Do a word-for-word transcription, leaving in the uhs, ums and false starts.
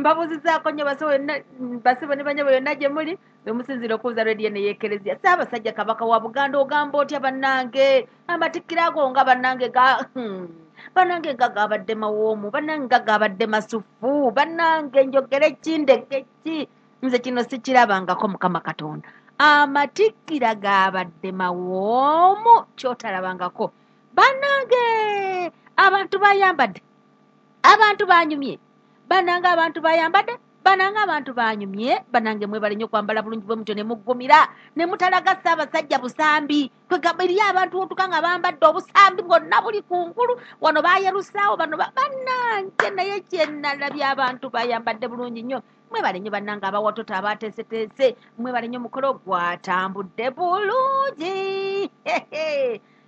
mbabuuzizaako nnyo basibo ne banyabo yonna gye muli bwe musinzira okuwuza rediyo n'eyeekerezya Ssaabasajja Kabaka wa Buganda ogamba otya bannange amatikkiro ago nga bannange ga bannange nga gaabadde mawoomu bannange nga gaabadde masufu bannange njogere kindeke ki nze kino sikirabangako Mukama Katonda amatikkira gaabadde mawoomu kyotalabangako bannange abantu bayambadde abantu banyumye bannange abantu bayambadde bannange abantu banyumye bannange mwebale nnyo kwambala bulungi bwe mutyo ne muggumira ne mutalaga Ssaabasajja busambi kwegamba eriyo abantu otuka nga bambadde obusambi bwonna buli kungulu wano baayerusaawo bano bannange naye kyennalabye abantu bayambadde bulungi nnyo mwebale nnyo bannange abawatota abateeseteese mwebale nnyo mukolo gwatambudde bulungi